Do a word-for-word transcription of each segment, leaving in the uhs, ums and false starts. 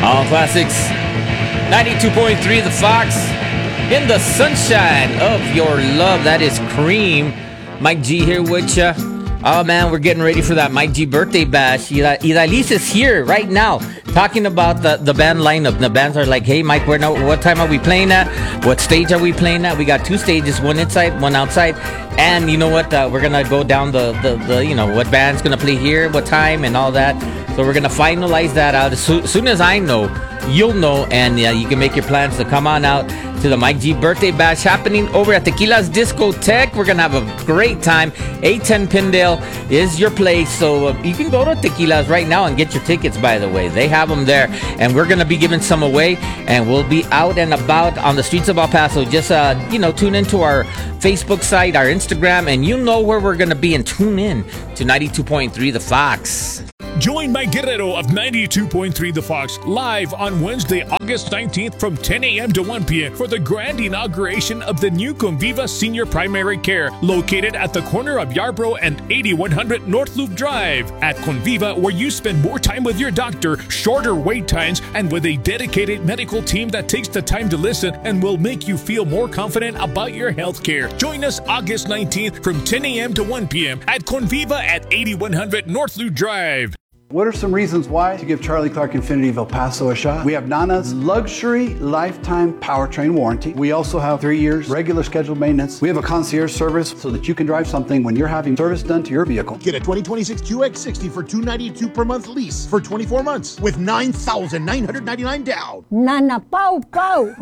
All classics. ninety-two point three The Fox. In the sunshine of your love. That is Cream. Mike G here with you. Oh man, we're getting ready for that Mike G birthday bash. Idalis is here right now talking about the, the band lineup. The bands are like, hey Mike, we're now, what time are we playing at? What stage are we playing at? We got two stages, one inside, one outside. And you know what? Uh, we're going to go down the, the, the, you know, what band's going to play here, what time and all that. So we're going to finalize that out. As soon, as soon as I know, you'll know, and uh, you can make your plans to come on out to the Mike G birthday bash happening over at Tequila's Discotheque. We're going to have a great time. eight ten Pindale is your place. So uh, you can go to Tequila's right now and get your tickets, by the way. They have them there. And we're going to be giving some away. And we'll be out and about on the streets of El Paso. Just, uh, you know, tune into our Facebook site, our Instagram, and you know where we're going to be. And tune in to ninety-two point three The Fox. Join Mike Guerrero of ninety-two point three The Fox live on Wednesday, August nineteenth from ten a.m. to one p.m. for the grand inauguration of the new Conviva Senior Primary Care, located at the corner of Yarborough and eighty-one hundred North Loop Drive. At Conviva, where you spend more time with your doctor, shorter wait times, and with a dedicated medical team that takes the time to listen and will make you feel more confident about your health care. Join us August nineteenth from ten a.m. to one p.m. at Conviva at eighty-one hundred North Loop Drive. What are some reasons why to give Charlie Clark Infiniti of El Paso a shot? We have Nana's luxury lifetime powertrain warranty. We also have three years regular scheduled maintenance. We have a concierge service so that you can drive something when you're having service done to your vehicle. Get a twenty twenty-six Q X sixty for two hundred ninety-two dollars per month lease for twenty-four months with nine thousand nine hundred ninety-nine dollars down. Nana Pau Pau.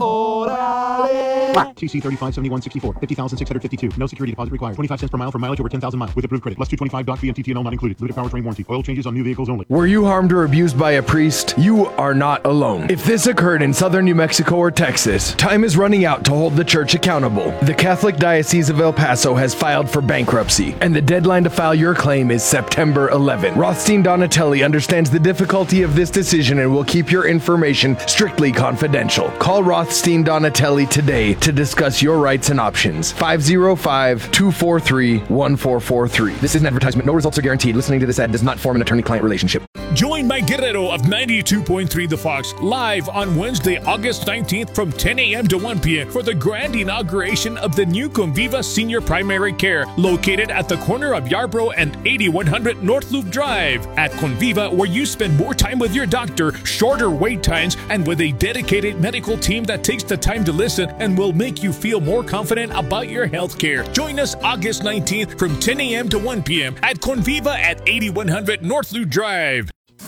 Orale. T C thirty-five seventy-one sixty-four, fifty thousand six hundred fifty-two. No security deposit required. twenty-five cents per mile for mileage over ten thousand miles with approved credit. Plus two twenty-five doc fee and T T N O not included. Limited powertrain warranty. Oil changes on new vehicles only. Were you harmed or abused by a priest? You are not alone. If this occurred in southern New Mexico or Texas, time is running out to hold the church accountable. The Catholic Diocese of El Paso has filed for bankruptcy, and the deadline to file your claim is September eleventh. Rothstein Donatelli understands the difficulty of this decision and will keep your information strictly confidential. Call Rothstein Donatelli today to discuss your rights and options. five oh five, two four three, one four four three. This is an advertisement. No results are guaranteed. Listening to this ad does not form an attorney-client relationship. Join Mike Guerrero of ninety-two point three The Fox live on Wednesday, August nineteenth from ten a.m. to one p.m. for the grand inauguration of the new Conviva Senior Primary Care, located at the corner of Yarborough and eighty-one hundred North Loop Drive. At Conviva, where you spend more time with your doctor, shorter wait times, and with a dedicated medical team that takes the time to listen and will make you feel more confident about your health care. Join us August nineteenth from ten a.m. to one p.m. at Conviva at eighty-one hundred North Loop Drive.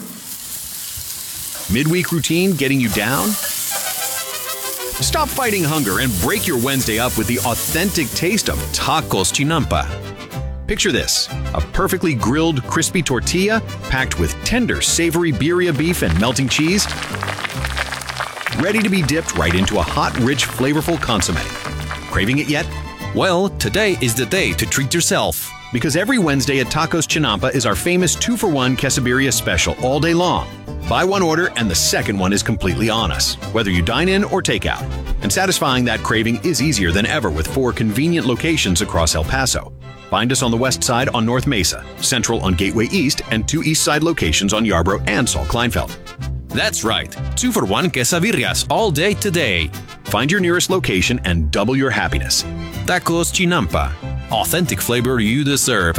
Midweek routine getting you down? Stop fighting hunger and break your Wednesday up with the authentic taste of Tacos Chinampa. Picture this, a perfectly grilled, crispy tortilla packed with tender, savory birria beef and melting cheese, ready to be dipped right into a hot, rich, flavorful consomme. Craving it yet? Well, today is the day to treat yourself. Because every Wednesday at Tacos Chinampa is our famous two for one quesadilla special all day long. Buy one order and the second one is completely on us, whether you dine in or take out. And satisfying that craving is easier than ever with four convenient locations across El Paso. Find us on the west side on North Mesa, central on Gateway East, and two east side locations on Yarborough and Saul Kleinfeld. That's right, two for one quesadillas all day today. Find your nearest location and double your happiness. Tacos Chinampa. Authentic flavor you deserve.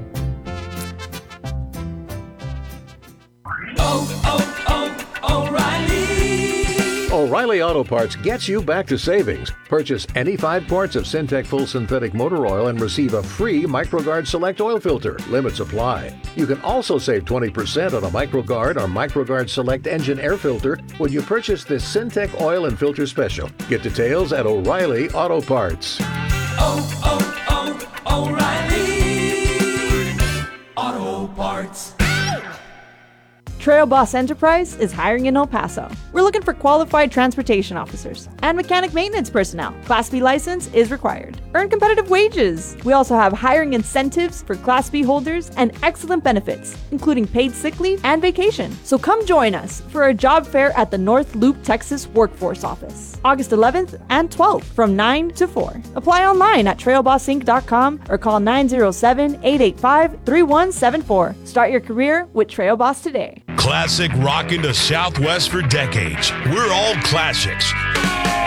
O'Reilly Auto Parts gets you back to savings. Purchase any five quarts of Syntec Full Synthetic Motor Oil and receive a free MicroGuard Select Oil Filter. Limits apply. You can also save twenty percent on a MicroGuard or MicroGuard Select Engine Air Filter when you purchase this Syntec Oil and Filter Special. Get details at O'Reilly Auto Parts. Oh, oh, oh, O'Reilly Auto Parts. Trail Boss Enterprise is hiring in El Paso. We're looking for qualified transportation officers and mechanic maintenance personnel. Class B license is required. Earn competitive wages. We also have hiring incentives for Class B holders and excellent benefits, including paid sick leave and vacation. So come join us for a job fair at the North Loop, Texas Workforce Office, August eleventh and twelfth from nine to four. Apply online at trail boss inc dot com or call nine oh seven, eight eight five, three one seven four. Start your career with Trail Boss today. Classic rocking the Southwest for decades. We're all classics.